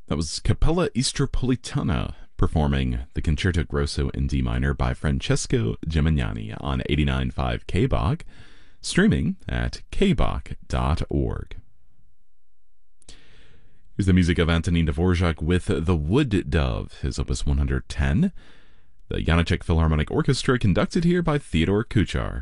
That was Capella Istropolitana performing the Concerto Grosso in D minor by Francesco Gimignani on 89.5 KBOG, streaming at kbok.org. Here's the music of Antonin Dvorak with The Wood Dove, his opus 110. The Janáček Philharmonic Orchestra conducted here by Theodore Kuchar.